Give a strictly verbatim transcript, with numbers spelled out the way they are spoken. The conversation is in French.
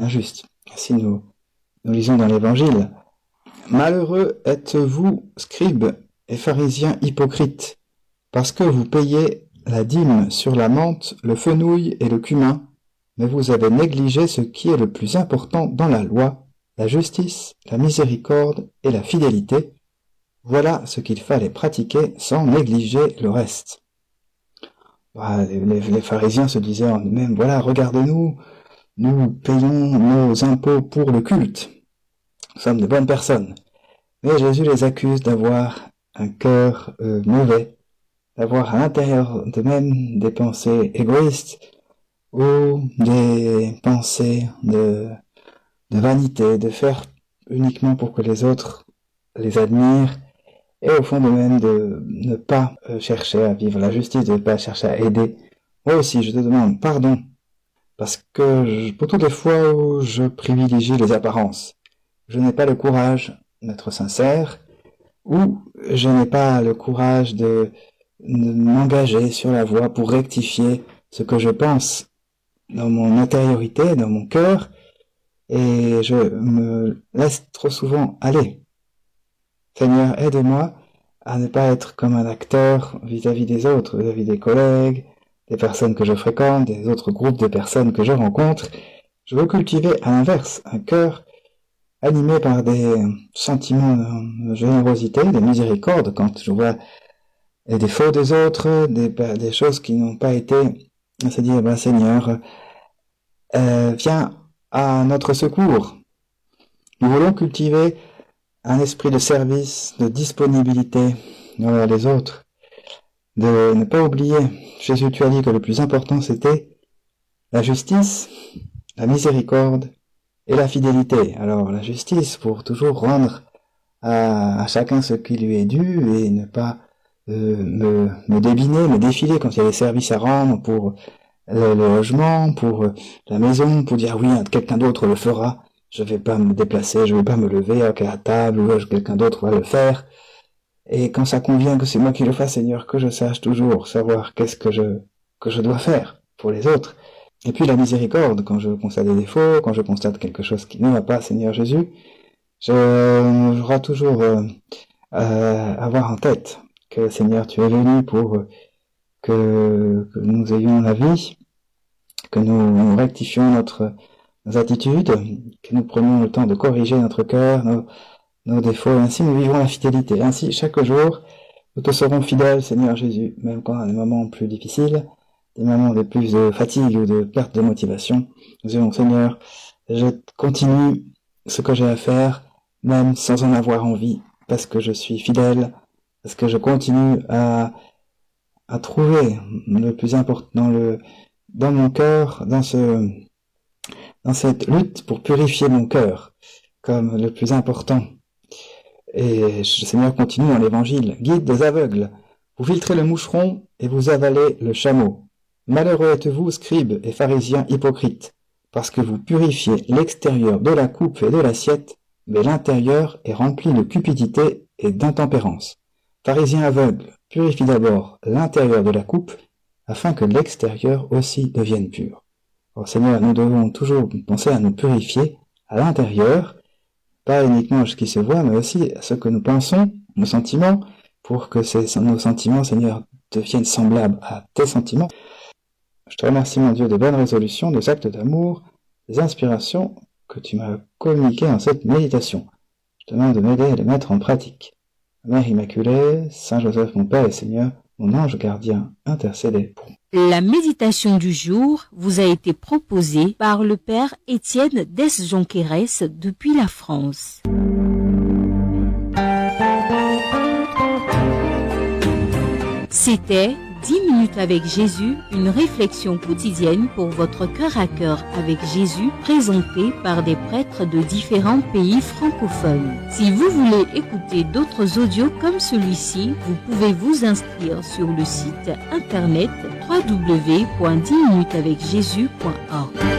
injuste. Ainsi nous, nous lisons dans l'Évangile. Malheureux êtes-vous, scribes et pharisiens hypocrites, parce que vous payez la dîme sur la menthe, le fenouil et le cumin, mais vous avez négligé ce qui est le plus important dans la loi, la justice, la miséricorde et la fidélité. Voilà ce qu'il fallait pratiquer sans négliger le reste. Voilà, les, les, les pharisiens se disaient en eux-mêmes, voilà, regardez-nous, nous payons nos impôts pour le culte. Nous sommes de bonnes personnes. Mais Jésus les accuse d'avoir un cœur euh, mauvais, d'avoir à l'intérieur d'eux-mêmes des pensées égoïstes ou des pensées de, de vanité, de faire uniquement pour que les autres les admirent, et au fond d'eux-mêmes de ne pas euh, chercher à vivre la justice, de ne pas chercher à aider. Moi aussi, je te demande pardon, parce que je, pour toutes les fois où je privilégie les apparences, je n'ai pas le courage d'être sincère, ou je n'ai pas le courage de, de m'engager sur la voie pour rectifier ce que je pense dans mon intériorité, dans mon cœur, et je me laisse trop souvent aller. Seigneur, aide-moi à ne pas être comme un acteur vis-à-vis des autres, vis-à-vis des collègues, des personnes que je fréquente, des autres groupes de personnes que je rencontre. Je veux cultiver à l'inverse un cœur animé par des sentiments de générosité, de miséricorde, quand je vois les défauts des autres, des, des choses qui n'ont pas été, se dire, ben Seigneur, euh, viens à notre secours. Nous voulons cultiver un esprit de service, de disponibilité envers les autres, de ne pas oublier. Jésus, tu as dit que le plus important c'était la justice, la miséricorde et la fidélité. Alors la justice pour toujours rendre à, à chacun ce qui lui est dû et ne pas euh, me, me débiner, me défiler quand il y a des services à rendre pour le, le logement, pour la maison, pour dire oui, quelqu'un d'autre le fera. Je vais pas me déplacer, je vais pas me lever à la table, ou quelqu'un d'autre va le faire. Et quand ça convient que c'est moi qui le fasse, Seigneur, que je sache toujours savoir qu'est-ce que je, que je dois faire pour les autres. Et puis la miséricorde, quand je constate des défauts, quand je constate quelque chose qui ne va pas, Seigneur Jésus, je, je dois toujours euh, euh, avoir en tête que, Seigneur, tu es venu pour que, que nous ayons la vie, que nous, nous rectifions notre nos attitudes, que nous prenions le temps de corriger notre cœur, nos, nos défauts, et ainsi nous vivons la fidélité. Ainsi, chaque jour, nous te serons fidèles, Seigneur Jésus, même quand on a des moments plus difficiles, des moments de plus de fatigue ou de perte de motivation. Nous dirons, Seigneur, je continue ce que j'ai à faire, même sans en avoir envie, parce que je suis fidèle, parce que je continue à, à trouver le plus important dans le, dans mon cœur, dans ce, dans cette lutte pour purifier mon cœur, comme le plus important. Et Seigneur, continue dans l'Évangile. Guide des aveugles, vous filtrez le moucheron et vous avalez le chameau. Malheureux êtes-vous, scribes et pharisiens hypocrites, parce que vous purifiez l'extérieur de la coupe et de l'assiette, mais l'intérieur est rempli de cupidité et d'intempérance. Pharisiens aveugles, purifie d'abord l'intérieur de la coupe, afin que l'extérieur aussi devienne pur. Oh Seigneur, nous devons toujours penser à nous purifier à l'intérieur, pas uniquement à ce qui se voit, mais aussi à ce que nous pensons, nos sentiments, pour que ces, nos sentiments, Seigneur, deviennent semblables à tes sentiments. Je te remercie, mon Dieu, des bonnes résolutions, des actes d'amour, des inspirations que tu m'as communiquées en cette méditation. Je te demande de m'aider à les mettre en pratique. Mère Immaculée, Saint Joseph, mon Père et Seigneur, mon ange gardien, intercédez pour moi. La méditation du jour vous a été proposée par le Père Étienne Dess-Jonquérès depuis la France. C'était dix minutes avec Jésus, une réflexion quotidienne pour votre cœur à cœur avec Jésus, présentée par des prêtres de différents pays francophones. Si vous voulez écouter d'autres audios comme celui-ci, vous pouvez vous inscrire sur le site internet w w w point dix minutes avec jésus point org.